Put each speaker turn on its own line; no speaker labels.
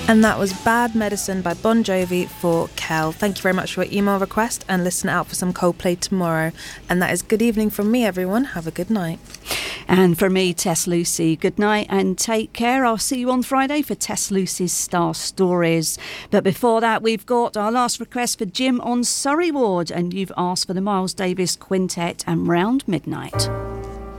And that was Bad Medicine by Bon Jovi for Kel. Thank you very much for your email request, and listen out for some Coldplay tomorrow. And that is good evening from me, everyone. Have a good night.
And from me, Tess Lucy, good night and take care. I'll see you on Friday for Tess Lucy's Star Stories. But before that, we've got our last request for Jim on Surrey Ward, and you've asked for the Miles Davis Quintet and Round Midnight.